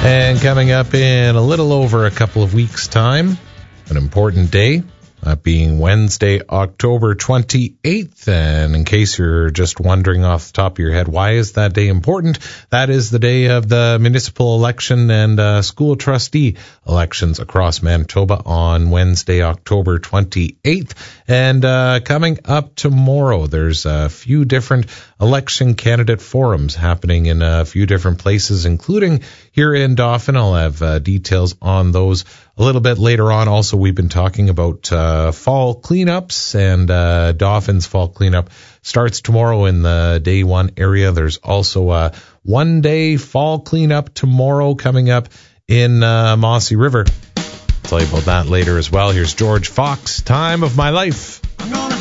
And coming up in a little over a couple of weeks' time, an important day, being Wednesday, October 28th. And in case you're just wondering off the top of your head, why is that day important? That is the day of the municipal election and school trustee elections across Manitoba on Wednesday, October 28th. And coming up tomorrow, there's a few different election candidate forums happening in a few different places, including here in Dauphin. I'll have details on those a little bit later on. Also, we've been talking about fall cleanups, and Dauphin's fall cleanup starts tomorrow in the Day 1 area. There's also a one-day fall cleanup tomorrow coming up in Mossy River. I'll tell you about that later as well. Here's George Fox, Time of My Life.